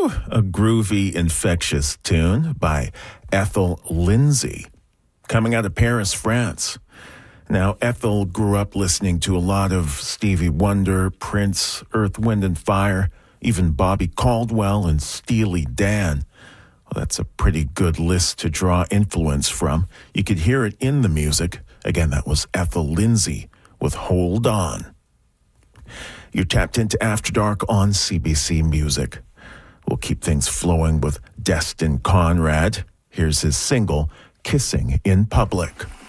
Whew, a groovy, infectious tune by Ethel Lindsay, coming out of Paris, France. Now, Ethel grew up listening to a lot of Stevie Wonder, Prince, Earth, Wind and Fire, even Bobby Caldwell and Steely Dan. Well, that's a pretty good list to draw influence from. You could hear it in the music. Again, that was Ethel Lindsay with Hold On. You're tapped into After Dark on CBC Music. We'll keep things flowing with Destin Conrad. Here's his single, Kissing in Public.